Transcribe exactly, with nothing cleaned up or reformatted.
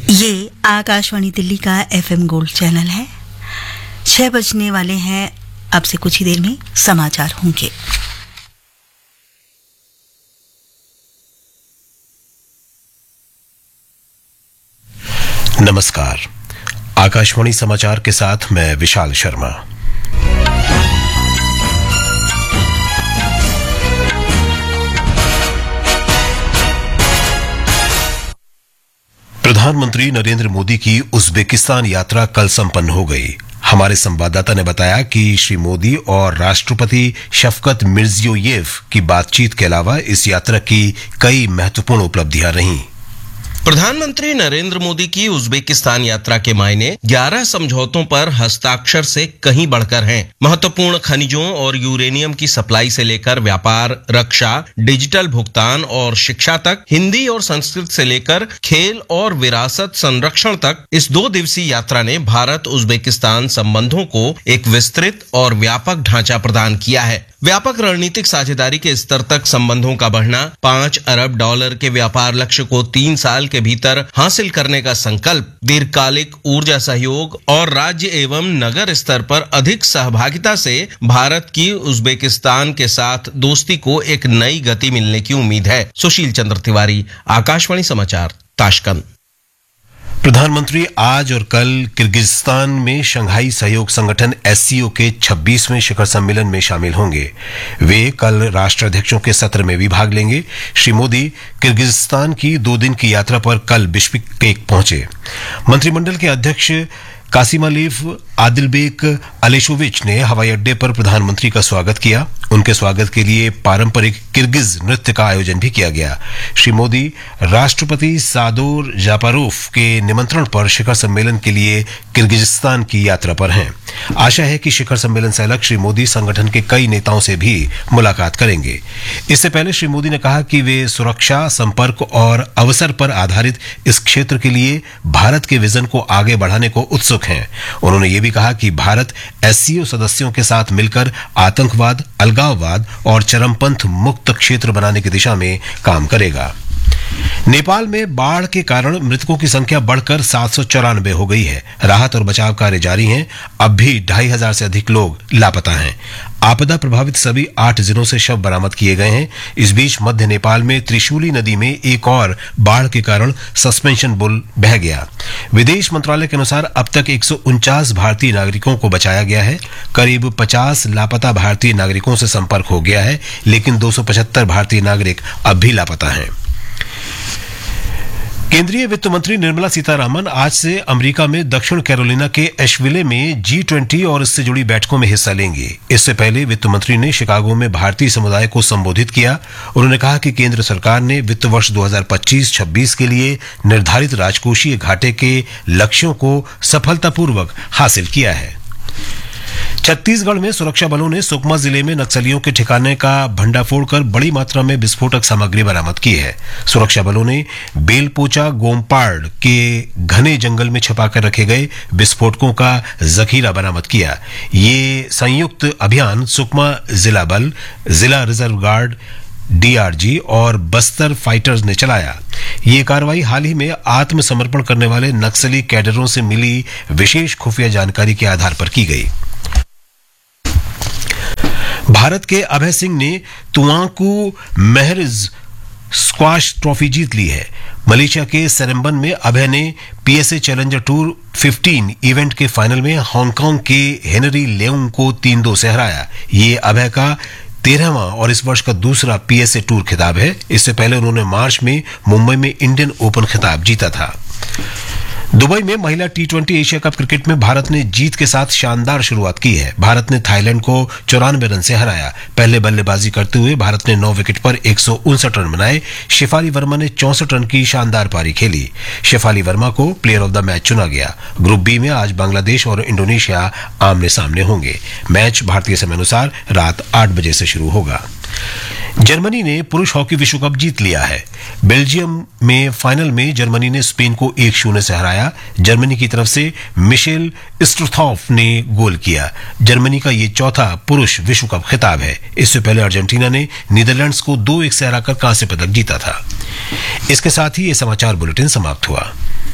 ये आकाशवाणी दिल्ली का FM gold channel है। छह बजने वाले हैं, अब से कुछ ही देर में समाचार होंगे। नमस्कार, आकाशवाणी समाचार के साथ मैं विशाल शर्मा। प्रधानमंत्री नरेंद्र मोदी की उज्बेकिस्तान यात्रा कल संपन्न हो गई। हमारे संवाददाता ने बताया कि श्री मोदी और राष्ट्रपति शफकत मिर्जियोयेव की बातचीत के अलावा इस यात्रा की कई महत्वपूर्ण उपलब्धियां रहीं। प्रधानमंत्री नरेंद्र मोदी की उज्बेकिस्तान यात्रा के मायने ग्यारह समझौतों पर हस्ताक्षर से कहीं बढ़कर हैं। महत्वपूर्ण खनिजों और यूरेनियम की सप्लाई से लेकर व्यापार, रक्षा, डिजिटल भुगतान और शिक्षा तक, हिंदी और संस्कृत से लेकर खेल और विरासत संरक्षण तक इस दो दिवसीय यात्रा ने भारत उज्बेकिस्तान संबंधों को एक विस्तृत और व्यापक ढांचा प्रदान किया है। व्यापक रणनीतिक साझेदारी के स्तर तक संबंधों का बढ़ना, पांच अरब डॉलर के व्यापार लक्ष्य को तीन साल के भीतर हासिल करने का संकल्प, दीर्घकालिक ऊर्जा सहयोग और राज्य एवं नगर स्तर पर अधिक सहभागिता से भारत की उज्बेकिस्तान के साथ दोस्ती को एक नई गति मिलने की उम्मीद है। सुशील चंद्र तिवारी, आकाशवाणी समाचार, ताशकंद। प्रधानमंत्री आज और कल किर्गिस्तान में शंघाई सहयोग संगठन एस सी ओ के छब्बीसवें शिखर सम्मेलन में शामिल होंगे। वे कल राष्ट्राध्यक्षों के सत्र में भी भाग लेंगे। श्री मोदी किर्गिस्तान की दो दिन की यात्रा पर कल बिश्केक पहुंचे। मंत्रिमंडल के अध्यक्ष कासिमालीफ आदिलबेक अलेशोविच ने हवाई अड्डे पर प्रधानमंत्री का स्वागत किया। उनके स्वागत के लिए पारंपरिक किर्गिज नृत्य का आयोजन भी किया गया। श्री मोदी राष्ट्रपति सादोर जापारोफ के निमंत्रण पर शिखर सम्मेलन के लिए किर्गिजिस्तान की यात्रा पर हैं। आशा है कि शिखर सम्मेलन से अलग श्री मोदी संगठन के कई नेताओं से भी मुलाकात करेंगे। इससे पहले श्री मोदी ने कहा कि वे सुरक्षा, संपर्क और अवसर पर आधारित इस क्षेत्र के लिए भारत के विजन को आगे बढ़ाने को उत्सुक हैं। उन्होंने ये भी कहा कि भारत एस सी ओ सदस्यों के साथ मिलकर आतंकवाद, अलगाववाद और चरमपंथ मुक्त क्षेत्र बनाने की दिशा में काम करेगा। नेपाल में बाढ़ के कारण मृतकों की संख्या बढ़कर सात सौ चौरानवे हो गई है। राहत और बचाव कार्य जारी हैं। अब भी ढाई हजार से अधिक लोग लापता हैं। आपदा प्रभावित सभी आठ जिलों से शव बरामद किए गए हैं। इस बीच मध्य नेपाल में त्रिशूली नदी में एक और बाढ़ के कारण सस्पेंशन पुल बह गया। विदेश मंत्रालय के अनुसार अब तक एक सौ उनचास भारतीय नागरिकों को बचाया गया है। करीब पचास लापता भारतीय नागरिकों से संपर्क हो गया है, लेकिन दो सौ पचहत्तर भारतीय नागरिक अब भी लापता हैं। केंद्रीय वित्त मंत्री निर्मला सीतारामन आज से अमेरिका में दक्षिण कैरोलिना के एशविले में जी ट्वेंटी और इससे जुड़ी बैठकों में हिस्सा लेंगे। इससे पहले वित्त मंत्री ने शिकागो में भारतीय समुदाय को संबोधित किया। उन्होंने कहा कि केंद्र सरकार ने वित्त वर्ष दो हज़ार पच्चीस छब्बीस के लिए निर्धारित राजकोषीय घाटे के लक्ष्यों को सफलतापूर्वक हासिल किया है। छत्तीसगढ़ में सुरक्षा बलों ने सुकमा जिले में नक्सलियों के ठिकाने का भंडाफोड़ कर बड़ी मात्रा में विस्फोटक सामग्री बरामद की है। सुरक्षा बलों ने बेलपोचा गोमपाड़ के घने जंगल में छिपाकर रखे गए विस्फोटकों का जखीरा बरामद किया। ये संयुक्त अभियान सुकमा जिला बल, जिला reserve guard, D R G और बस्तर फाइटर्स ने चलाया। ये कार्रवाई हाल ही में आत्मसमर्पण करने वाले नक्सली कैडरों से मिली विशेष खुफिया जानकारी के आधार पर की गई। भारत के अभय सिंह ने तुआंकू महरिज स्क्वाश ट्रॉफी जीत ली है। मलेशिया के सेरेम्बन में अभय ने P S A challenger tour पंद्रह इवेंट के फाइनल में हांगकांग के हेनरी लेउंग को तीन दो से हराया। ये अभय का तेरहवां और इस वर्ष का दूसरा पी एस ए टूर खिताब है। इससे पहले उन्होंने मार्च में मुंबई में इंडियन ओपन खिताब जीता था। दुबई में महिला T twenty Asia cup cricket में भारत ने जीत के साथ शानदार शुरुआत की है। भारत ने थाईलैंड को चौरानवे रन से हराया। पहले बल्लेबाजी करते हुए भारत ने नौ विकेट पर एक सौ उनसठ रन बनाए। शेफाली वर्मा ने चौसठ रन की शानदार पारी खेली। शेफाली वर्मा को प्लेयर ऑफ द मैच चुना गया। ग्रुप बी में आज बांग्लादेश और इंडोनेशिया आमने सामने होंगे। मैच भारतीय समय अनुसार रात आठ बजे से शुरू होगा। जर्मनी ने पुरुष हॉकी विश्व कप जीत लिया है। बेल्जियम में फाइनल में जर्मनी ने स्पेन को एक शून्य से हराया। जर्मनी की तरफ से मिशेल स्ट्रुथॉफ ने गोल किया। जर्मनी का ये चौथा पुरुष विश्व कप खिताब है। इससे पहले अर्जेंटीना ने नीदरलैंड्स को दो एक से हराकर कांस्य पदक जीता था। इसके साथ ही ये समाचार बुलेटिन समाप्त हुआ।